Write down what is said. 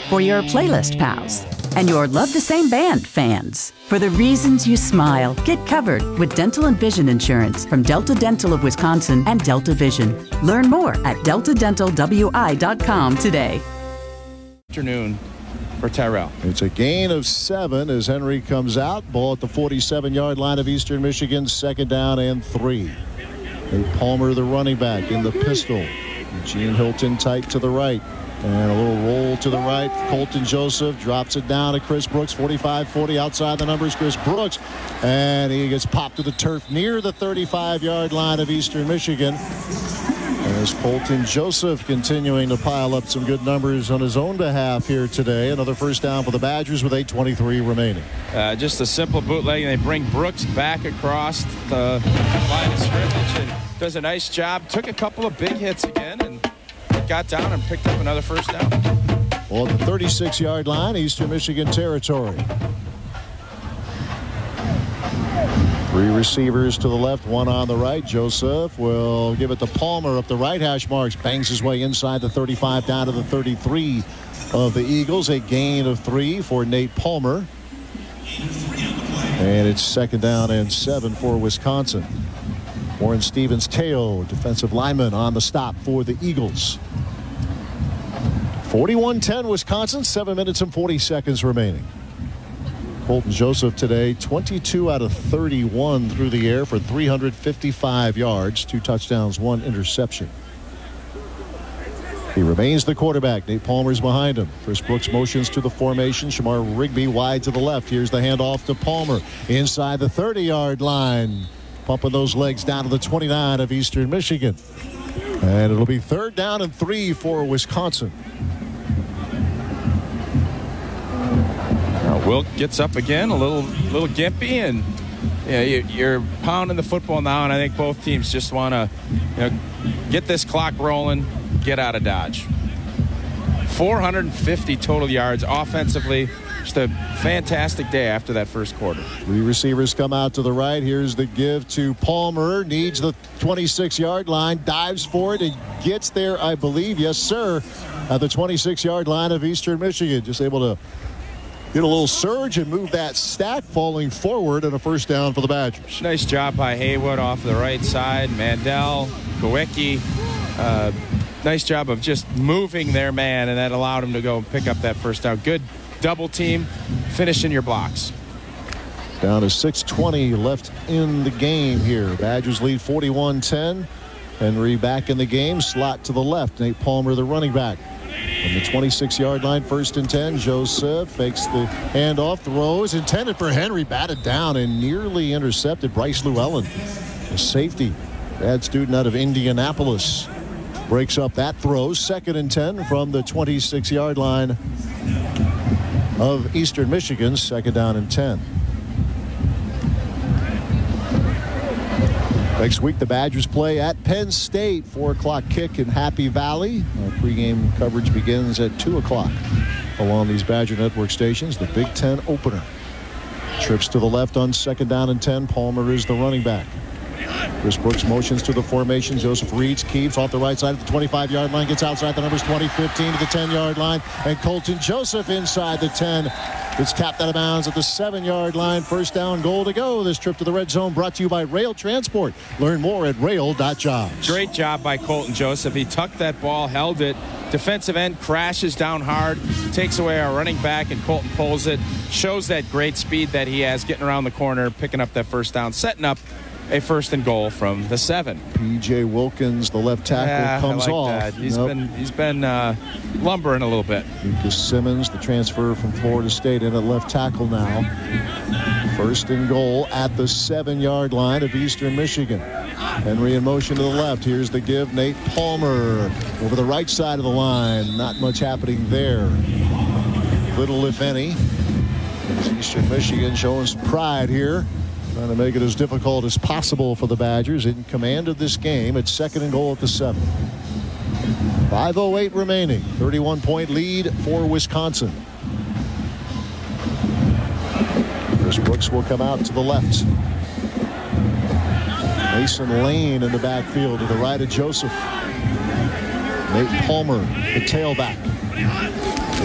for your playlist pals and your love the same band fans. For the reasons you smile, get covered with dental and vision insurance from Delta Dental of Wisconsin and Delta Vision. Learn more at deltadentalwi.com today. Afternoon for Tyrell. It's a gain of 7 as Henry comes out. Ball at the 47-yard line of Eastern Michigan. 2nd down and 3. Nate Palmer, the running back, in the pistol. Gene Hilton tight to the right. And a little roll to the right. Colton Joseph drops it down to Chris Brooks. 45-40 outside the numbers. Chris Brooks. And he gets popped to the turf near the 35-yard line of Eastern Michigan. As Colton Joseph continuing to pile up some good numbers on his own behalf here today. Another first down for the Badgers with 8:23 remaining. Just a simple bootleg, and they bring Brooks back across the line of scrimmage and does a nice job. Took a couple of big hits again and got down and picked up another first down. Well, at the 36-yard line, Eastern Michigan territory. 3 receivers to the left, 1 on the right. Joseph will give it to Palmer up the right hash marks. Bangs his way inside the 35 down to the 33 of the Eagles. A gain of 3 for Nate Palmer. And it's 2nd down and 7 for Wisconsin. Warren Stevens-Teo, defensive lineman, on the stop for the Eagles. 41-10 Wisconsin, 7 minutes and 40 seconds remaining. Colton Joseph today, 22 out of 31 through the air for 355 yards, 2 touchdowns, 1 interception. He remains the quarterback. Nate Palmer's behind him. Chris Brooks motions to the formation. Shamar Rigby wide to the left. Here's the handoff to Palmer inside the 30-yard line. Pumping those legs down to the 29 of Eastern Michigan. And it'll be 3rd down and 3 for Wisconsin. Now Wilk gets up again, a little gimpy, and you're pounding the football now, and I think both teams just want to get this clock rolling, get out of Dodge. 450 total yards offensively. Just a fantastic day after that first quarter. 3 receivers come out to the right. Here's the give to Palmer. Needs the 26-yard line. Dives for it and gets there, I believe. Yes, sir. At the 26-yard line of Eastern Michigan. Just able to get a little surge and move that stack, falling forward, and a first down for the Badgers. Nice job by Haywood off the right side. Mandel, Kowicki. Nice job of just moving their man, and that allowed him to go and pick up that first down. Good double team, finishing your blocks. Down to 6:20 left in the game here. Badgers lead 41-10. Henry back in the game, slot to the left. Nate Palmer, the running back. From the 26-yard line, 1st and 10. Joseph fakes the handoff, throws, intended for Henry, batted down and nearly intercepted. Bryce Llewellyn, the safety, grad student out of Indianapolis, breaks up that throw. 2nd and 10 from the 26-yard line of Eastern Michigan. 2nd down and 10. Next week, the Badgers play at Penn State. 4 o'clock kick in Happy Valley. Our pregame coverage begins at 2 o'clock along these Badger Network stations. The Big Ten opener. Trips to the left on 2nd down and 10. Palmer is the running back. Chris Brooks motions to the formation. Joseph reads, keeps off the right side of the 25-yard line, gets outside the numbers 20, 15 to the 10-yard line, and Colton Joseph inside the 10. It's capped out of bounds at the 7-yard line. First down, goal to go. This trip to the red zone brought to you by Rail Transport. Learn more at rail.jobs. Great job by Colton Joseph. He tucked that ball, held it. Defensive end crashes down hard, takes away our running back, and Colton pulls it. Shows that great speed that he has, getting around the corner, picking up that first down, setting up a 1st and goal from the 7. P.J. Wilkins, the left tackle, comes off. That. He's been lumbering a little bit. Lucas Simmons, the transfer from Florida State, in at left tackle now. 1st and goal at the 7-yard line of Eastern Michigan. Henry in motion to the left. Here's the give. Nate Palmer over the right side of the line. Not much happening there. Little, if any. Eastern Michigan showing some pride here. Trying to make it as difficult as possible for the Badgers. In command of this game. It's 2nd and goal at the 7. 5:08 remaining. 31-point lead for Wisconsin. Chris Brooks will come out to the left. Mason Lane in the backfield to the right of Joseph. Nate Palmer, the tailback.